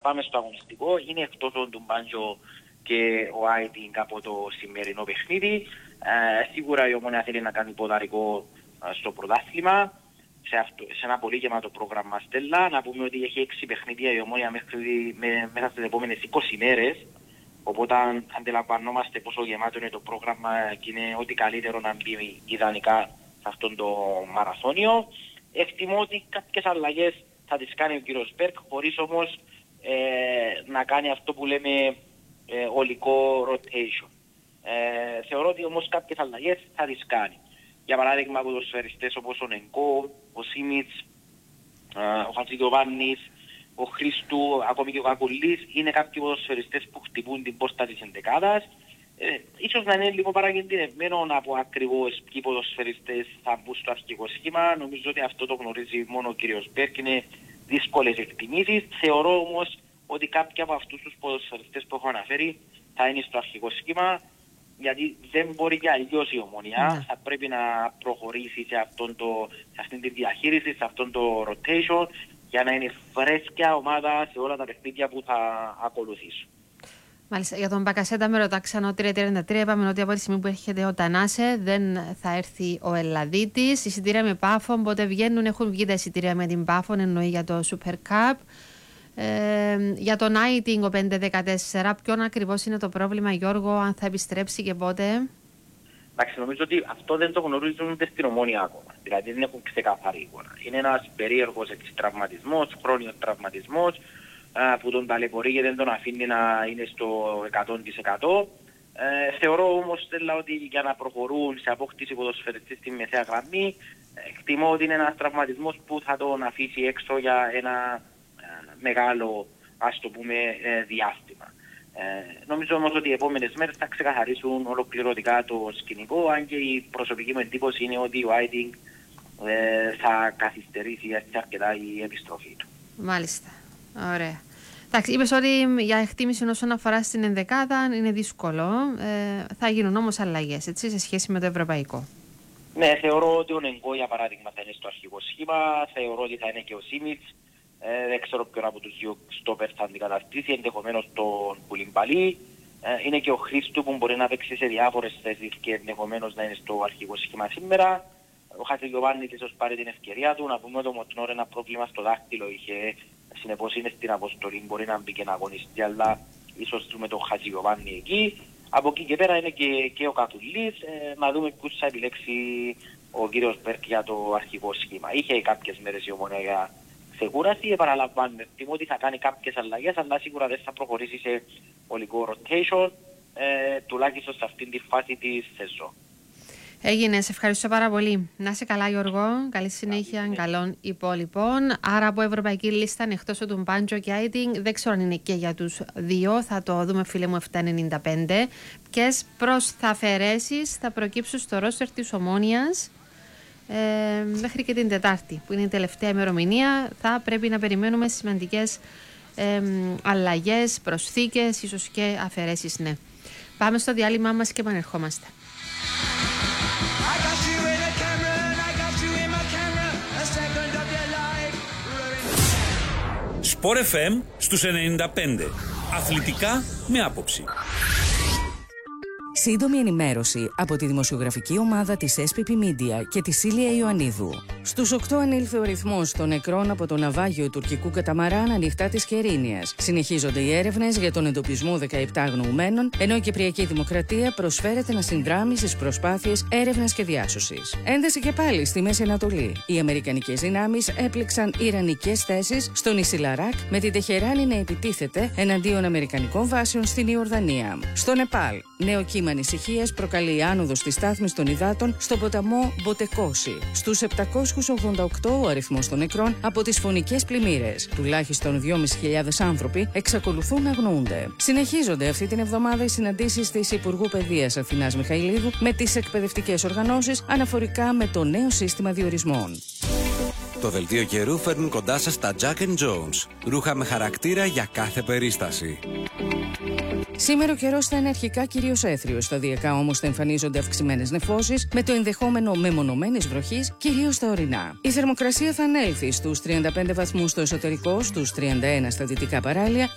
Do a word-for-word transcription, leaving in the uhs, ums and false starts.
πάμε στο αγωνιστικό. Είναι εκτός ο Ντουμπάντζο και ο Άιτινγκ από το σημερινό παιχνίδι. Ε, σίγουρα η Ομόνοια θέλει να κάνει ποδαρικό ε, στο πρωτάθλημα. Σε, αυτό, σε ένα πολύ γεμάτο πρόγραμμα, Στέλλα. Να πούμε ότι έχει έξι παιχνίδια η Ομόνοια μέχρι, με, μέσα στις επόμενες είκοσι μέρες. Οπότε αντιλαμβανόμαστε πόσο γεμάτο είναι το πρόγραμμα και είναι ό,τι καλύτερο να μπει ιδανικά σε αυτόν το μαραθώνιο. Εκτιμώ ότι κάποιες αλλαγές θα τις κάνει ο κύριος Μπέρκ, χωρίς όμως ε, να κάνει αυτό που λέμε ε, ολικό rotation. Ε, θεωρώ ότι όμως κάποιες αλλαγές θα τις κάνει. Για παράδειγμα, ποδοσφαιριστές όπως ο Νενκό, ο Σίμιτς, ε, ο Χατζηγιοβάννης, ο Χρήστου, ακόμη και ο Κακουλής, είναι κάποιοι ποδοσφαιριστές που χτυπούν την πόρτα της εντεκάδας. Ε, ίσως να είναι λίγο παρακινδυνευμένο από ακριβώς ποιοι ποδοσφαιριστές θα μπουν στο αρχικό σχήμα. Νομίζω ότι αυτό το γνωρίζει μόνο ο κύριος Μπέρκ, είναι δύσκολες εκτιμήσεις. Θεωρώ όμως ότι κάποιοι από αυτούς τους ποδοσφαιριστές που έχω αναφέρει θα είναι στο αρχικό σχήμα, γιατί δεν μπορεί και αλλιώς η Ομόνοια. Mm. Θα πρέπει να προχωρήσει σε, αυτόν το, σε αυτήν τη διαχείριση, σε αυτόν το rotation, για να είναι φρέσκια ομάδα σε όλα τα παιχνίδια που θα ακολουθήσουν. Μάλιστα. Για τον Μπακασέτα με ρωτάξαν ο τρία τριάντα τρία. Είπαμε ότι από τη στιγμή που έρχεται ο Τανάσε δεν θα έρθει ο Ελλαδίτης. Εισιτήρια με Πάφο, πότε βγαίνουν, έχουν βγει τα εισιτήρια με την Πάφο, εννοεί για το Super Cup. Ε, για τον Άιτινγκ ο πέντε δεκατέσσερα, ποιον ακριβώς είναι το πρόβλημα, Γιώργο, αν θα επιστρέψει και πότε? Εντάξει, νομίζω ότι αυτό δεν το γνωρίζουν ούτε στην Ομόνοια ακόμα. Δηλαδή δεν έχουν ξεκαθαρή εικόνα. Είναι ένας περίεργος τραυματισμός, χρόνιος τραυματισμός, που τον ταλαιπωρεί και δεν τον αφήνει να είναι στο εκατό τοις εκατό. Ε, θεωρώ όμως, Στέλλα, ότι για να προχωρούν σε απόκτηση ποδοσφαιριστή στη μεσαία γραμμή, εκτιμώ ότι είναι ένας τραυματισμός που θα τον αφήσει έξω για ένα ε, μεγάλο, ας το πούμε, ε, διάστημα. Ε, νομίζω όμως ότι οι επόμενες μέρες θα ξεκαθαρίσουν ολοκληρωτικά το σκηνικό, αν και η προσωπική μου εντύπωση είναι ότι ο Άιτινγκ ε, θα καθυστερήσει αρκετά η επιστροφή του. Μάλιστα. Ωραία. Εντάξει, είπες ότι για εκτίμηση όσον αφορά στην ενδεκάδα είναι δύσκολο. Ε, θα γίνουν όμως αλλαγές, έτσι, σε σχέση με το ευρωπαϊκό. Ναι, θεωρώ ότι ο Νενγκό, για παράδειγμα, θα είναι στο αρχικό σχήμα. Θεωρώ ότι θα είναι και ο Σίμιτς. Ε, δεν ξέρω ποιον από τους δύο στόπερ θα αντικαταστήσει, ενδεχομένως τον Κουλιμπαλί. Ε, είναι και ο Χρήστου που μπορεί να παίξει σε διάφορες θέσεις και ενδεχομένως να είναι στο αρχικό σχήμα σήμερα. Ο Χατζηγιοβάννης ίσως πάρει την ευκαιρία του. Να πούμε ότι ο Μοτνόρ ένα πρόβλημα στο δάχτυλο είχε, συνεπώς είναι στην αποστολή, μπορεί να μπει και να αγωνιστεί, αλλά ίσως δούμε τον Χατζηγιοβάννη εκεί. Από εκεί και πέρα είναι και, και ο Κατουλής. Ε, να δούμε ποιους θα επιλέξει ο κύριος Μπέρκ για το αρχικό σχήμα. Είχε κάποιες μέρες η Ομόνοια για ξεκούραση, επαναλαμβάνουμε ότι θα κάνει κάποιες αλλαγές, αλλά σίγουρα δεν θα προχωρήσει σε ολικό rotation, ε, τουλάχιστον σε αυτήν τη φάση της σεζόν. Έγινε, σε ευχαριστώ πάρα πολύ. Να είσαι καλά, Γιώργο. Καλή συνέχεια, καλή καλών υπόλοιπων. Άρα από ευρωπαϊκή λίστα εκτός του Μπάντζο και Άιτινγκ, δεν ξέρω αν είναι και για τους δύο. Θα το δούμε, φίλε μου, επτά ενενήντα πέντε. Ποιες προσθαφαιρέσεις θα προκύψουν στο ρόστερ της Ομόνοιας ε, μέχρι και την Τετάρτη, που είναι η τελευταία ημερομηνία. Θα πρέπει να περιμένουμε σημαντικές ε, αλλαγές, προσθήκες, ίσως και αφαιρέσεις, ναι. Πάμε στο διάλειμμα μας και επανερχόμαστε. Σπορ εφ εμ στους ενενήντα πέντε. Αθλητικά με άποψη. Σύντομη ενημέρωση από τη δημοσιογραφική ομάδα της ες πι πι Media και τη Σίλια Ιωαννίδου. Στους οκτώ ανήλθε ο ρυθμός των νεκρών από το ναυάγιο τουρκικού καταμαράν ανοιχτά της Κερίνιας. Συνεχίζονται οι έρευνες για τον εντοπισμό δεκαεπτά αγνοουμένων, ενώ η Κυπριακή Δημοκρατία προσφέρεται να συνδράμει στις προσπάθειες έρευνας και διάσωσης. Ένταση και πάλι στη Μέση Ανατολή. Οι αμερικανικές δυνάμεις έπληξαν ιρανικές θέσεις στο νησί Λαράκ, με την Τεχεράνη να επιτίθεται εναντίον αμερικανικών βάσεων στην Ιορδανία. Στο Νεπάλ, νέο κύμα ανησυχίας προκαλεί η άνοδος της στάθμης των υδάτων στον ποταμό Μποτεκόση. Στους επτακόσιους ογδόντα οκτώ ο αριθμός των νεκρών από τις φωνικές πλημμύρες. Τουλάχιστον δυόμισι χιλιάδες άνθρωποι εξακολουθούν να αγνοούνται. Συνεχίζονται αυτή την εβδομάδα οι συναντήσεις της Υπουργού Παιδείας Αθηνάς Μιχαηλίδου με τις εκπαιδευτικές οργανώσεις αναφορικά με το νέο σύστημα διορισμών. Το δελτίο καιρού φέρνουν κοντά σας τα Jack and Jones. Ρούχα με χαρακτήρα για κάθε περίσταση. Σήμερα ο καιρός θα είναι αρχικά κυρίως έθριος. Σταδιακά όμως θα εμφανίζονται αυξημένες νεφώσεις με το ενδεχόμενο μεμονωμένης βροχής, κυρίως στα ορεινά. Η θερμοκρασία θα ανέλθει στους τριάντα πέντε βαθμούς στο εσωτερικό, στους τριάντα ένα στα δυτικά παράλια.